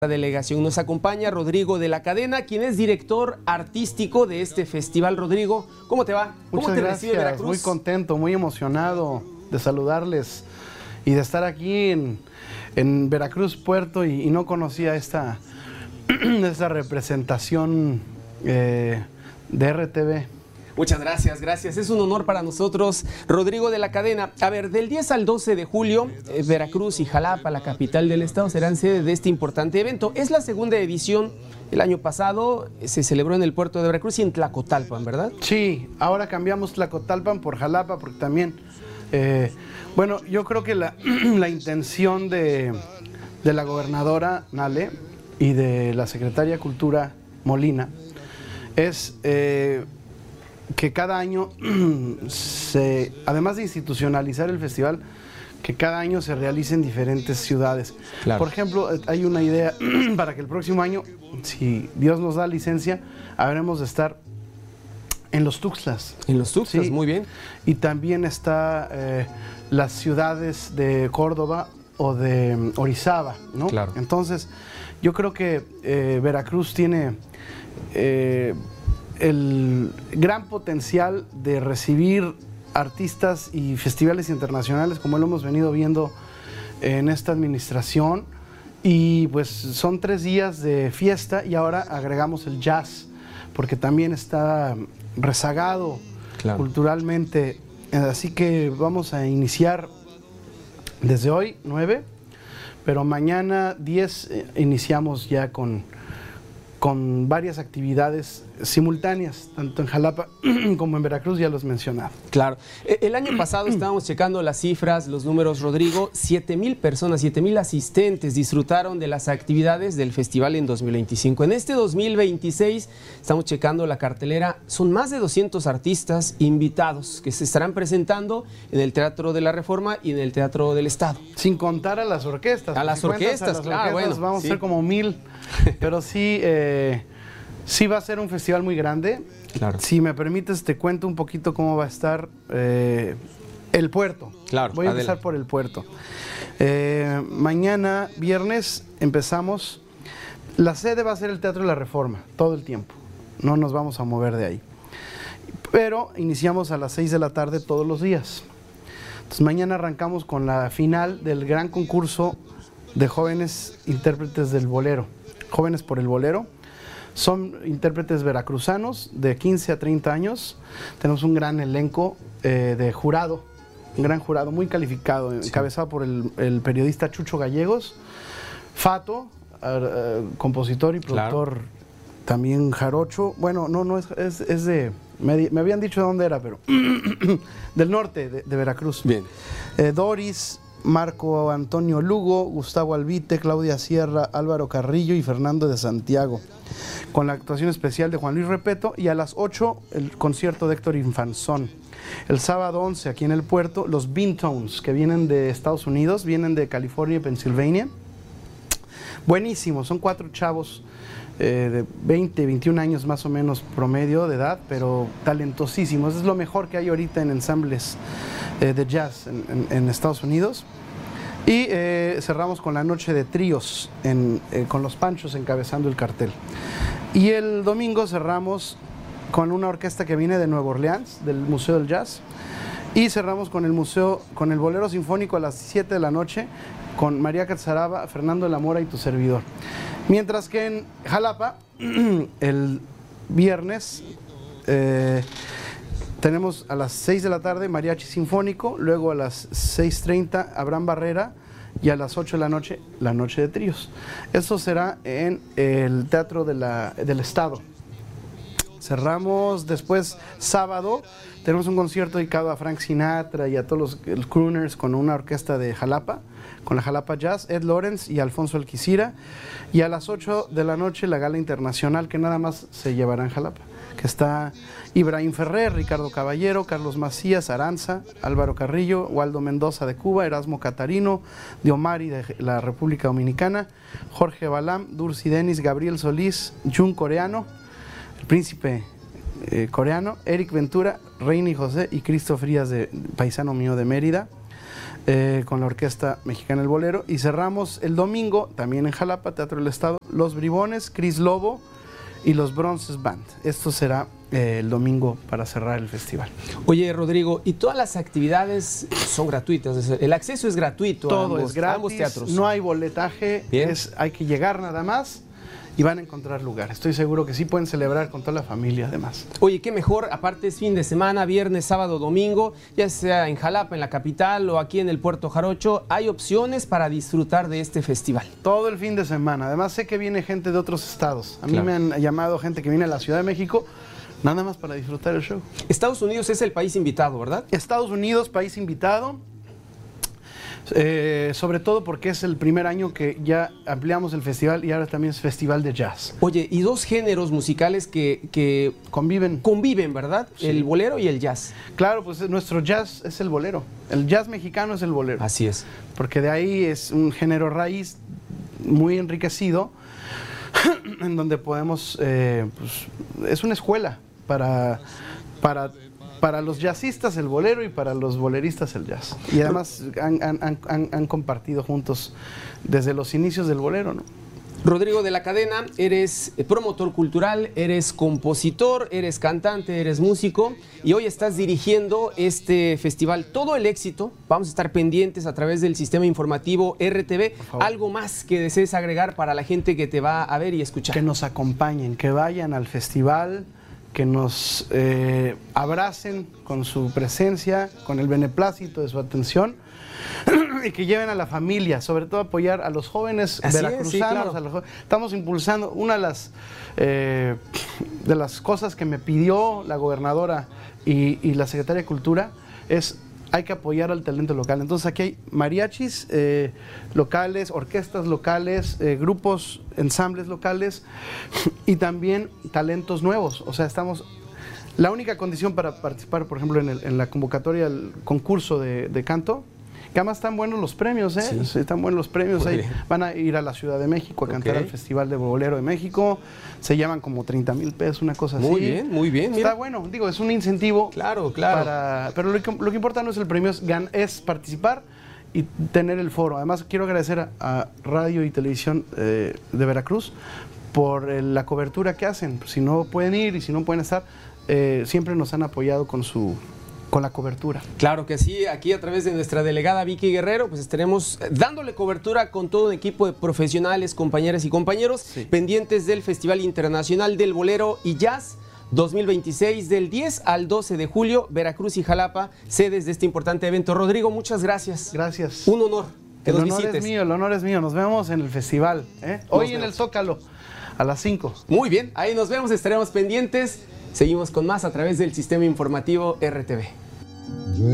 La delegación nos acompaña Rodrigo de la Cadena, quien es director artístico de este festival. Rodrigo, ¿cómo te va? ¿Cómo Muchas te gracias, recibe Veracruz? muy contento, muy emocionado de saludarles y de estar aquí en Veracruz, Puerto, y no conocía esta representación de RTV. Muchas gracias, gracias. Es un honor para nosotros. Rodrigo de la Cadena, a ver, del 10 al 12 de julio, Veracruz y Jalapa, la capital del estado, serán sede de este importante evento. Es la segunda edición. El año pasado se celebró en el puerto de Veracruz y en Tlacotalpan, ¿verdad? Sí, ahora cambiamos Tlacotalpan por Jalapa, porque también, bueno, yo creo que la intención de la gobernadora Nale y de la secretaria de Cultura Molina es que cada año, además de institucionalizar el festival, que cada año se realice en diferentes ciudades. Claro. Por ejemplo, hay una idea para que el próximo año, si Dios nos da licencia, habremos de estar en los Tuxtlas. En los Tuxtlas, sí. Muy bien. Y también está las ciudades de Córdoba o de Orizaba, ¿no? Claro. Entonces, yo creo que Veracruz tiene el gran potencial de recibir artistas y festivales internacionales, como lo hemos venido viendo en esta administración, y pues son 3 días de fiesta y ahora agregamos el jazz, porque también está rezagado, claro, culturalmente, así que vamos a iniciar desde hoy 9, pero mañana 10 iniciamos ya con varias actividades simultáneas, tanto en Jalapa como en Veracruz, ya los mencionaba. Claro. El año pasado estábamos checando las cifras, los números, Rodrigo. 7,000 personas, 7,000 asistentes disfrutaron de las actividades del festival en 2025. En este 2026 estamos checando la cartelera. Son más de 200 artistas invitados que se estarán presentando en el Teatro de la Reforma y en el Teatro del Estado. Sin contar a las orquestas. A las orquestas, claro, bueno. Vamos a ser como 1,000, pero sí... sí va a ser un festival muy grande. Claro. Si me permites, te cuento un poquito cómo va a estar el puerto. Claro, voy a empezar por el puerto. Mañana, viernes, empezamos. La sede va a ser el Teatro de la Reforma, todo el tiempo. No nos vamos a mover de ahí. Pero iniciamos a las 6 de la tarde todos los días. Entonces, mañana arrancamos con la final del gran concurso de jóvenes intérpretes del bolero. Jóvenes por el bolero. Son intérpretes veracruzanos de 15 a 30 años. Tenemos un gran elenco de jurado, un gran jurado muy calificado, sí, encabezado por el periodista Chucho Gallegos, Fato, compositor y productor, claro, también jarocho. Bueno, no es de... Me habían dicho de dónde era, pero del norte de Veracruz. Bien. Doris, Marco Antonio Lugo, Gustavo Albite, Claudia Sierra, Álvaro Carrillo y Fernando de Santiago, con la actuación especial de Juan Luis Repeto, y a las 8 el concierto de Héctor Infanzón. El sábado 11 aquí en el puerto, los Beantones, que vienen de Estados Unidos, vienen de California y Pensilvania. Buenísimos, son 4 chavos de 20, 21 años más o menos promedio de edad, pero talentosísimos. Es lo mejor que hay ahorita en ensambles de jazz en Estados Unidos. Y cerramos con la noche de tríos, con los Panchos encabezando el cartel. Y el domingo cerramos con una orquesta que viene de Nueva Orleans, del Museo del Jazz. Y cerramos con el Bolero Sinfónico a las 7 de la noche, con María Catzaraba, Fernando de la Mora y tu servidor. Mientras que en Jalapa, el viernes, tenemos a las 6 de la tarde Mariachi Sinfónico, luego a las 6:30 Abraham Barrera y a las 8 de la noche de tríos. Eso será en el Teatro del Estado. Cerramos después sábado, tenemos un concierto dedicado a Frank Sinatra y a todos los crooners con una orquesta de Jalapa, con la Jalapa Jazz, Ed Lawrence y Alfonso Alquicira. Y a las 8 de la noche la gala internacional, que nada más se llevará en Jalapa, que está Ibrahim Ferrer, Ricardo Caballero, Carlos Macías, Aranza, Álvaro Carrillo, Waldo Mendoza de Cuba, Erasmo Catarino, Diomari de la República Dominicana, Jorge Balam, Dursi Denis, Gabriel Solís, Jun Coreano, el príncipe coreano, Eric Ventura, Reini José y Cristo Frías, paisano mío de Mérida. con la Orquesta Mexicana El Bolero. Y cerramos el domingo, también en Jalapa, Teatro del Estado, Los Bribones, Cris Lobo y los Bronces Band. Esto será el domingo para cerrar el festival. Oye, Rodrigo, ¿y todas las actividades son gratuitas? El acceso es gratuito. Todo a es gratis, ambos teatros. no hay boletaje, hay que llegar nada más y van a encontrar lugar. Estoy seguro que sí pueden celebrar con toda la familia además. Oye, qué mejor, aparte es fin de semana, viernes, sábado, domingo, ya sea en Jalapa, en la capital o aquí en el Puerto Jarocho, hay opciones para disfrutar de este festival. Todo el fin de semana. Además sé que viene gente de otros estados. A mí Claro. me han llamado gente que viene a la Ciudad de México nada más para disfrutar el show. Estados Unidos es el país invitado, ¿verdad? Estados Unidos, país invitado. Sobre todo porque es el primer año que ya ampliamos el festival y ahora también es festival de jazz. Oye, y dos géneros musicales que conviven, ¿verdad? Sí. El bolero y el jazz. Claro, pues nuestro jazz es el bolero. El jazz mexicano es el bolero. Así es. Porque de ahí es un género raíz muy enriquecido en donde podemos, pues, es una escuela para los jazzistas el bolero y para los boleristas el jazz. Y además han compartido juntos desde los inicios del bolero, ¿no? Rodrigo de la Cadena, eres promotor cultural, eres compositor, eres cantante, eres músico y hoy estás dirigiendo este festival. Todo el éxito, vamos a estar pendientes a través del sistema informativo RTV. ¿Algo más que desees agregar para la gente que te va a ver y escuchar? Que nos acompañen, que vayan al festival, que nos abracen con su presencia, con el beneplácito de su atención y que lleven a la familia, sobre todo apoyar a los jóvenes veracruzanos. Sí, claro. Estamos impulsando una de las cosas que me pidió la gobernadora y la secretaria de Cultura es hay que apoyar al talento local. Entonces aquí hay mariachis locales, orquestas locales, grupos, ensambles locales y también talentos nuevos. O sea, la única condición para participar, por ejemplo, en la convocatoria del concurso de canto, que además están buenos los premios, ¿eh? Sí. Están buenos los premios. Ahí van a ir a la Ciudad de México a cantar al Festival de Bolero de México. Se llevan como 30,000 pesos, una cosa así. Muy bien. Está bueno, digo, es un incentivo. Claro. Pero lo que importa no es el premio, es participar y tener el foro. Además, quiero agradecer a Radio y Televisión de Veracruz por la cobertura que hacen. Si no pueden ir y si no pueden estar, siempre nos han apoyado con la cobertura. Claro que sí, aquí a través de nuestra delegada Vicky Guerrero, pues estaremos dándole cobertura con todo un equipo de profesionales, compañeras y compañeros, pendientes del Festival Internacional del Bolero y Jazz 2026 del 10 al 12 de julio, Veracruz y Jalapa, sedes de este importante evento. Rodrigo, muchas gracias. Gracias. Un honor que nos visites. El honor es mío. Nos vemos en el festival, ¿eh? Hoy en el Zócalo, a las 5. Muy bien, ahí nos vemos, estaremos pendientes. Seguimos con más a través del sistema informativo RTV.